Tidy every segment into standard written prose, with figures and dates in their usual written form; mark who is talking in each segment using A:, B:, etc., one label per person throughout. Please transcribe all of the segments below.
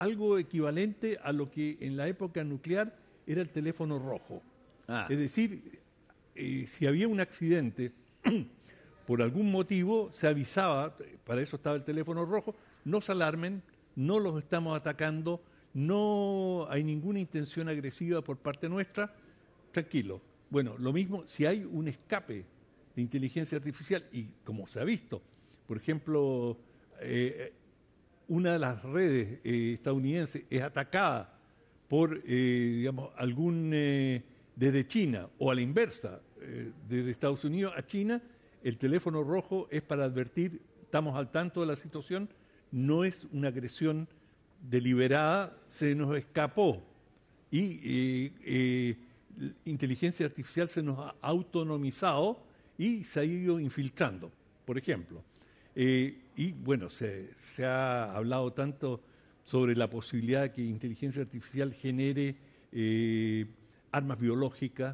A: algo equivalente a lo que en la época nuclear era el teléfono rojo. Es decir, si había un accidente, por algún motivo se avisaba, para eso estaba el teléfono rojo, no se alarmen, no los estamos atacando, no hay ninguna intención agresiva por parte nuestra, tranquilo. Bueno, lo mismo si hay un escape de inteligencia artificial, y como se ha visto, por ejemplo, una de las redes estadounidenses es atacada por, digamos, desde China, o a la inversa, desde Estados Unidos a China, el teléfono rojo es para advertir, estamos al tanto de la situación, no es una agresión deliberada, se nos escapó. Y inteligencia artificial se nos ha autonomizado y se ha ido infiltrando, por ejemplo. Y bueno, se ha hablado tanto sobre la posibilidad de que inteligencia artificial genere armas biológicas,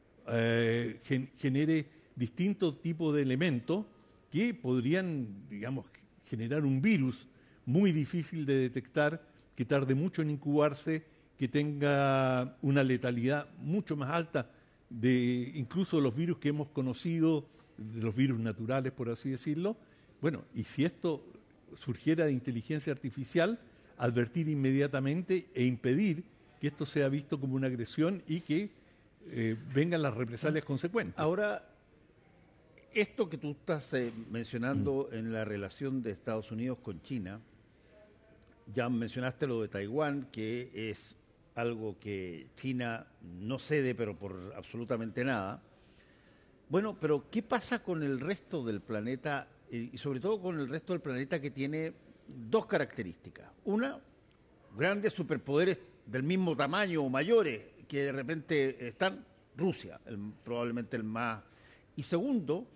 A: genere distintos tipos de elementos que podrían, digamos, generar un virus muy difícil de detectar, que tarde mucho en incubarse, que tenga una letalidad mucho más alta de incluso los virus que hemos conocido, de los virus naturales, por así decirlo. Bueno, y si esto surgiera de inteligencia artificial, advertir inmediatamente e impedir que esto sea visto como una agresión y que vengan las represalias consecuentes.
B: Ahora, esto que tú estás mencionando en la relación de Estados Unidos con China, ya mencionaste lo de Taiwán, que es algo que China no cede, pero por absolutamente nada. Bueno, pero ¿qué pasa con el resto del planeta, y sobre todo con el resto del planeta que tiene dos características? Una, grandes superpoderes del mismo tamaño o mayores, que de repente están, Rusia, probablemente el más. Y segundo,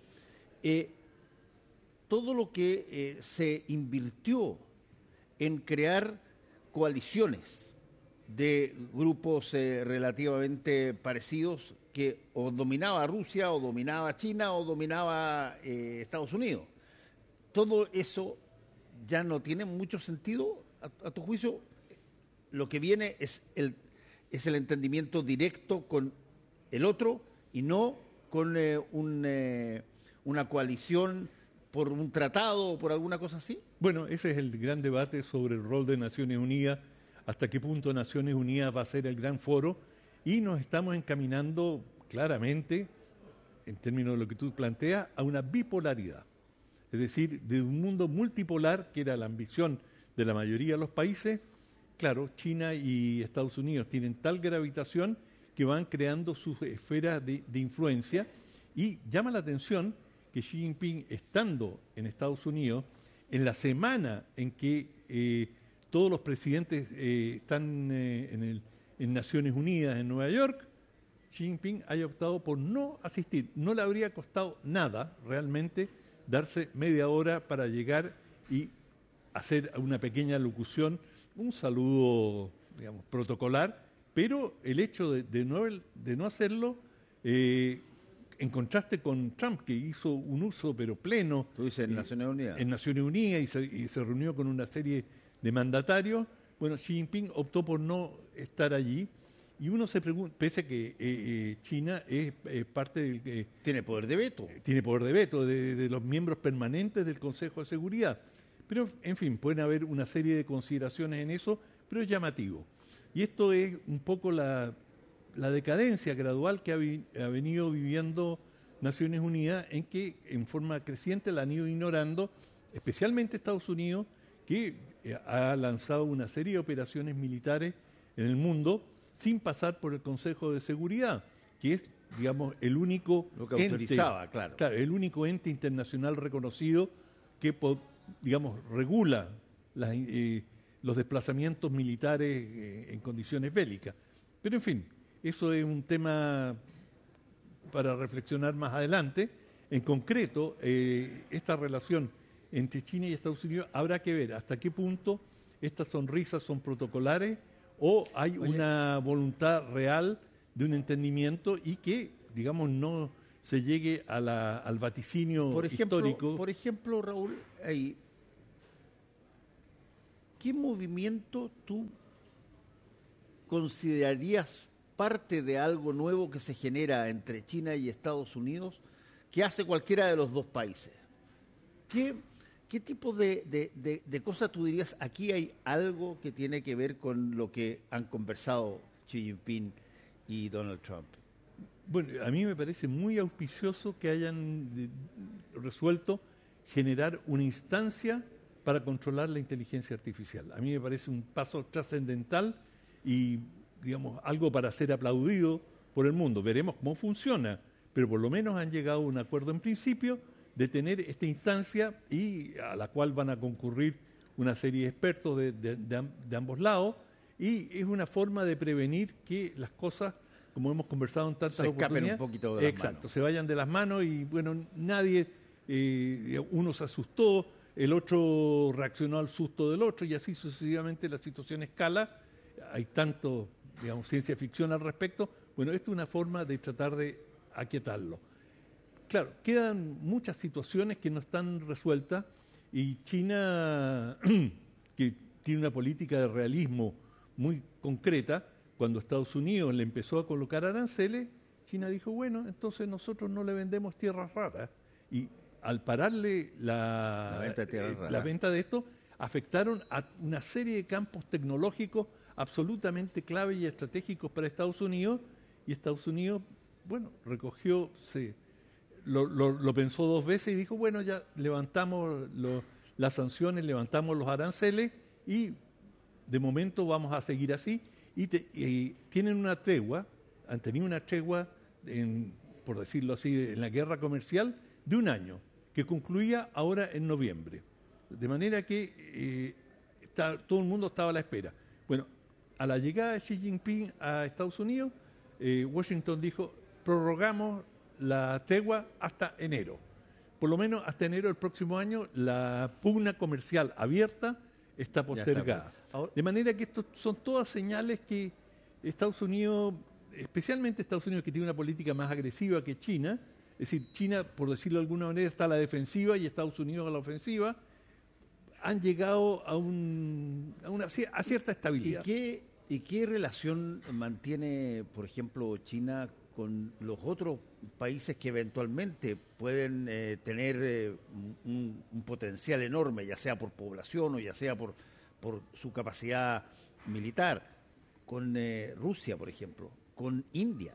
B: todo lo que se invirtió en crear coaliciones de grupos relativamente parecidos que o dominaba Rusia, o dominaba China, o dominaba Estados Unidos. Todo eso ya no tiene mucho sentido, a tu juicio. Lo que viene es el entendimiento directo con el otro y no con una coalición por un tratado o por alguna cosa así.
A: Bueno, ese es el gran debate sobre el rol de Naciones Unidas, hasta qué punto Naciones Unidas va a ser el gran foro, y nos estamos encaminando claramente, en términos de lo que tú planteas, a una bipolaridad. Es decir, de un mundo multipolar, que era la ambición de la mayoría de los países. Claro, China y Estados Unidos tienen tal gravitación que van creando sus esferas de influencia, y llama la atención que Xi Jinping, estando en Estados Unidos, en la semana en que todos los presidentes están en Naciones Unidas en Nueva York, Xi Jinping haya optado por no asistir. No le habría costado nada realmente darse media hora para llegar y hacer una pequeña locución, un saludo, digamos, protocolar, pero el hecho de no hacerlo, en contraste con Trump, que hizo un uso pero pleno.
B: Tú dices en Naciones Unidas.
A: En Naciones Unidas, y se reunió con una serie de mandatarios. Bueno, Xi Jinping optó por no estar allí, y uno se pregunta, pese a que China es parte del...
B: tiene poder de veto.
A: Tiene poder de veto de los miembros permanentes del Consejo de Seguridad. Pero, en fin, pueden haber una serie de consideraciones en eso, pero es llamativo. Y esto es un poco la decadencia gradual que ha venido viviendo Naciones Unidas, en que en forma creciente la han ido ignorando, especialmente Estados Unidos, que ha lanzado una serie de operaciones militares en el mundo sin pasar por el Consejo de Seguridad, que es, digamos, el único
B: lo que autorizaba,
A: claro, el único ente internacional reconocido que, digamos, regula los desplazamientos militares en condiciones bélicas. Pero, en fin, eso es un tema para reflexionar más adelante. En concreto, esta relación entre China y Estados Unidos, habrá que ver hasta qué punto estas sonrisas son protocolares o hay una voluntad real de un entendimiento, y que, digamos, no se llegue al vaticinio histórico.
B: Por ejemplo, Raúl, ahí ¿qué movimiento tú considerarías parte de algo nuevo que se genera entre China y Estados Unidos que hace cualquiera de los dos países? ¿Qué tipo de cosas tú dirías, aquí hay algo que tiene que ver con lo que han conversado Xi Jinping y Donald Trump?
A: Bueno, a mí me parece muy auspicioso que hayan resuelto generar una instancia para controlar la inteligencia artificial. A mí me parece un paso trascendental y, digamos, algo para ser aplaudido por el mundo. Veremos cómo funciona, pero por lo menos han llegado a un acuerdo en principio de tener esta instancia y a la cual van a concurrir una serie de expertos de ambos lados, y es una forma de prevenir que las cosas, como hemos conversado en tantas oportunidades,
B: se escapen un poquito de las manos.
A: Se vayan de las manos y, bueno, nadie, uno se asustó, el otro reaccionó al susto del otro y así sucesivamente la situación escala. Hay tanto, digamos, ciencia ficción al respecto. Bueno, esto es una forma de tratar de aquietarlo. Claro, quedan muchas situaciones que no están resueltas y China, que tiene una política de realismo muy concreta, cuando Estados Unidos le empezó a colocar aranceles, China dijo, bueno, entonces nosotros no le vendemos tierras raras. Y al pararle la venta de esto, afectaron a una serie de campos tecnológicos absolutamente clave y estratégicos para Estados Unidos, y Estados Unidos, bueno, recogió, lo pensó dos veces y dijo, bueno, ya levantamos las sanciones, levantamos los aranceles y de momento vamos a seguir así. Y tienen una tregua, han tenido una tregua, por decirlo así, en la guerra comercial de un año, que concluía ahora en noviembre. De manera que todo el mundo estaba a la espera. Bueno, a la llegada de Xi Jinping a Estados Unidos, Washington dijo, prorrogamos la tregua hasta enero. Por lo menos hasta enero del próximo año, la pugna comercial abierta está postergada. De manera que estos son todas señales que Estados Unidos, especialmente Estados Unidos, que tiene una política más agresiva que China, es decir, China, por decirlo de alguna manera, está a la defensiva y Estados Unidos a la ofensiva, han llegado a cierta estabilidad.
B: ¿Y qué relación mantiene, por ejemplo, China con los otros países que eventualmente pueden tener un potencial enorme, ya sea por población o ya sea por su capacidad militar? Con Rusia, por ejemplo, con India,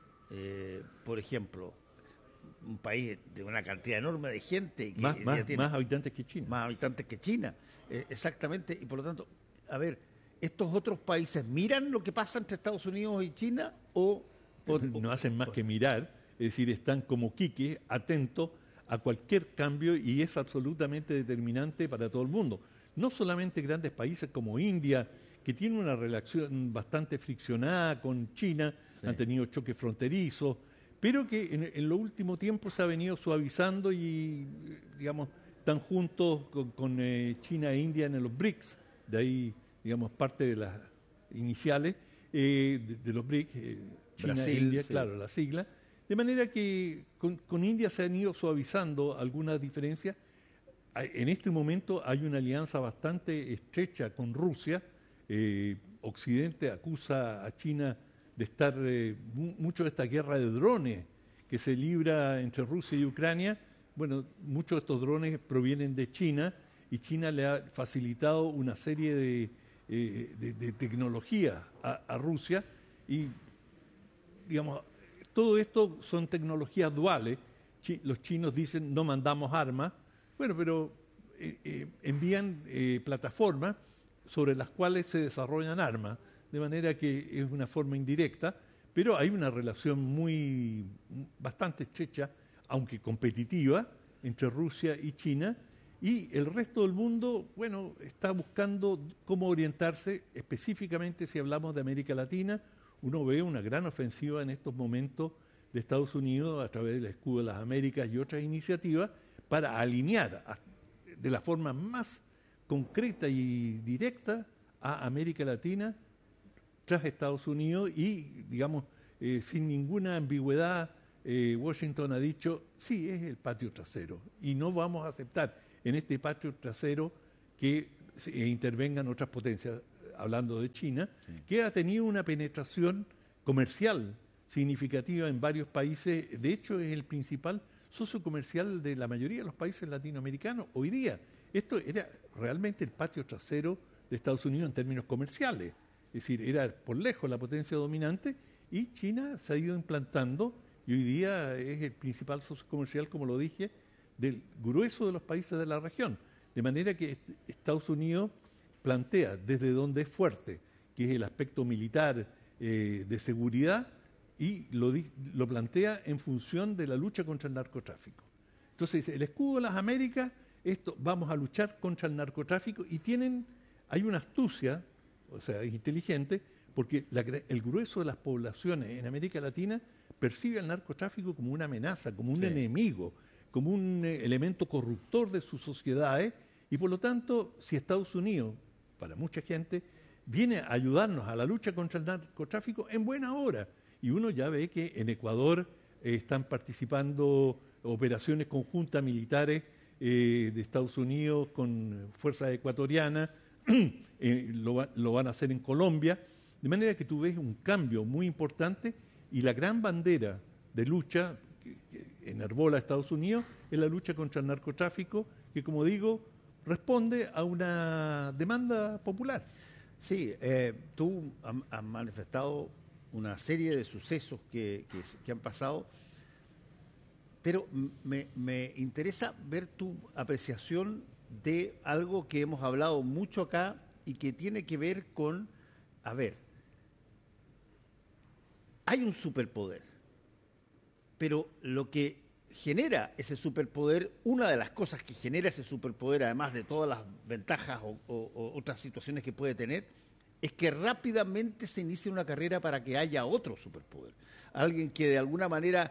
B: por ejemplo, un país de una cantidad enorme de gente. Que
A: más habitantes que China.
B: Más habitantes que China, exactamente. Y por lo tanto, a ver, ¿estos otros países miran lo que pasa entre Estados Unidos y China
A: no hacen más que mirar? Es decir, están como quique, atentos a cualquier cambio, y es absolutamente determinante para todo el mundo. No solamente grandes países como India, que tienen una relación bastante friccionada con China, sí, han tenido choques fronterizos, pero que en los últimos tiempos se ha venido suavizando y, digamos, están juntos con China e India en los BRICS, de ahí, digamos, parte de las iniciales de los BRICS, China, Brasil, India, sí, claro, la sigla. De manera que con India se han ido suavizando algunas diferencias. En este momento hay una alianza bastante estrecha con Rusia. Occidente acusa a China de estar mucho de esta guerra de drones que se libra entre Rusia y Ucrania. Bueno, muchos de estos drones provienen de China y China le ha facilitado una serie de tecnología a Rusia y, digamos, todo esto son tecnologías duales. Los chinos dicen no mandamos armas, bueno, pero envían plataformas sobre las cuales se desarrollan armas, de manera que es una forma indirecta, pero hay una relación bastante estrecha, aunque competitiva, entre Rusia y China, y el resto del mundo, bueno, está buscando cómo orientarse, específicamente si hablamos de América Latina. Uno ve una gran ofensiva en estos momentos de Estados Unidos a través del Escudo de las Américas y otras iniciativas para alinear de la forma más concreta y directa a América Latina tras Estados Unidos y, digamos, sin ninguna ambigüedad, Washington ha dicho, sí, es el patio trasero y no vamos a aceptar en este patio trasero que intervengan otras potencias, hablando de China, que ha tenido una penetración comercial significativa en varios países. De hecho, es el principal socio comercial de la mayoría de los países latinoamericanos hoy día. Esto era realmente el patio trasero de Estados Unidos en términos comerciales. Es decir, era por lejos la potencia dominante y China se ha ido implantando y hoy día es el principal socio comercial, como lo dije, del grueso de los países de la región. De manera que Estados Unidos plantea desde donde es fuerte, que es el aspecto militar de seguridad, y lo plantea en función de la lucha contra el narcotráfico. Entonces, el escudo de las Américas, vamos a luchar contra el narcotráfico, y hay una astucia, o sea, es inteligente, porque el grueso de las poblaciones en América Latina percibe al narcotráfico como una amenaza, como un enemigo, como un elemento corruptor de sus sociedades, y por lo tanto, si Estados Unidos, para mucha gente, viene a ayudarnos a la lucha contra el narcotráfico, en buena hora. Y uno ya ve que en Ecuador están participando operaciones conjuntas militares de Estados Unidos con fuerzas ecuatorianas, lo van a hacer en Colombia, de manera que tú ves un cambio muy importante, y la gran bandera de lucha que enarbola a Estados Unidos es la lucha contra el narcotráfico, que, como digo, responde a una demanda popular.
B: Sí, tú has manifestado una serie de sucesos que han pasado, pero me interesa ver tu apreciación de algo que hemos hablado mucho acá y que tiene que ver con, hay un superpoder, pero lo que genera ese superpoder, una de las cosas que genera ese superpoder, además de todas las ventajas o otras situaciones que puede tener, es que rápidamente se inicia una carrera para que haya otro superpoder. Alguien que de alguna manera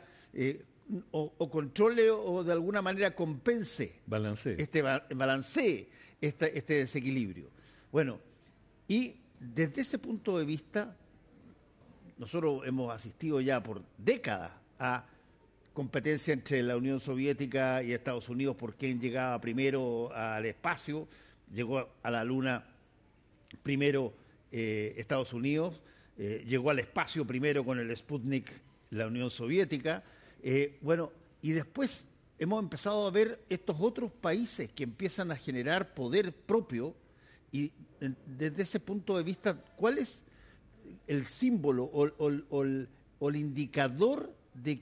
B: o controle o de alguna manera compense, balancee este desequilibrio. Bueno, y desde ese punto de vista, nosotros hemos asistido ya por décadas a competencia entre la Unión Soviética y Estados Unidos por quién llegaba primero al espacio. Llegó a la Luna primero Estados Unidos, llegó al espacio primero con el Sputnik la Unión Soviética. Y después hemos empezado a ver estos otros países que empiezan a generar poder propio, y desde ese punto de vista, ¿cuál es el símbolo o el indicador de,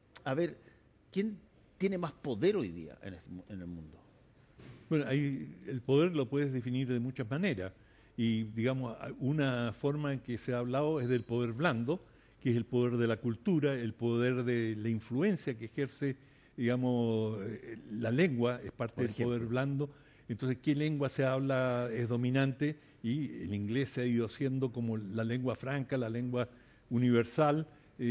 B: quién tiene más poder hoy día en el mundo?
A: Bueno, el poder lo puedes definir de muchas maneras, y digamos, una forma en que se ha hablado es del poder blando, que es el poder de la cultura, el poder de la influencia que ejerce, digamos, la lengua es parte del poder blando. Entonces, ¿qué lengua se habla es dominante? Y el inglés se ha ido haciendo como la lengua franca, la lengua universal.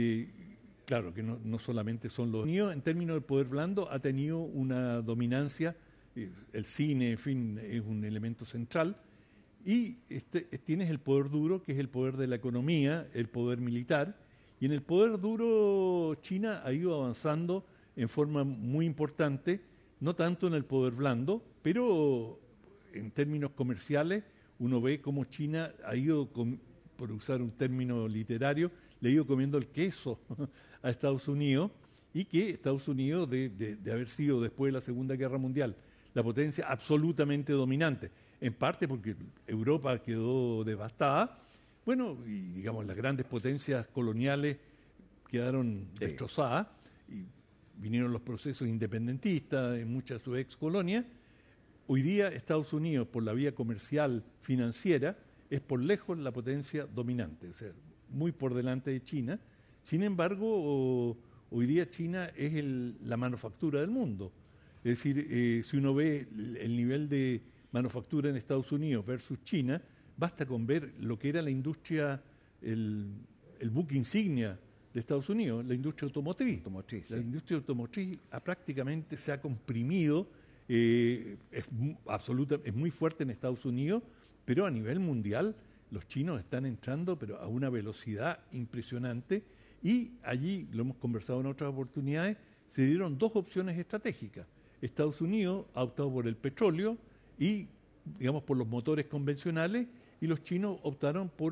A: Claro que no solamente son los niños. En términos de poder blando, ha tenido una dominancia. El cine, en fin, es un elemento central. Y tienes el poder duro, que es el poder de la economía, el poder militar. Y en el poder duro, China ha ido avanzando en forma muy importante, no tanto en el poder blando, pero en términos comerciales uno ve cómo China ha ido, por usar un término literario, le ha ido comiendo el queso a Estados Unidos, y que Estados Unidos, de haber sido después de la Segunda Guerra Mundial la potencia absolutamente dominante, en parte porque Europa quedó devastada, bueno, y digamos las grandes potencias coloniales quedaron destrozadas, y vinieron los procesos independentistas en muchas de sus ex colonias. Hoy día Estados Unidos, por la vía comercial financiera, es por lejos la potencia dominante, o sea, muy por delante de China. Sin embargo, hoy día China es la manufactura del mundo. Es decir, si uno ve el nivel de manufactura en Estados Unidos versus China, basta con ver lo que era la industria, el buque insignia de Estados Unidos, la industria automotriz. La industria automotriz prácticamente se ha comprimido, es muy fuerte en Estados Unidos, pero a nivel mundial los chinos están entrando pero a una velocidad impresionante, y allí, lo hemos conversado en otras oportunidades, se dieron dos opciones estratégicas. Estados Unidos ha optado por el petróleo y digamos, por los motores convencionales y los chinos optaron por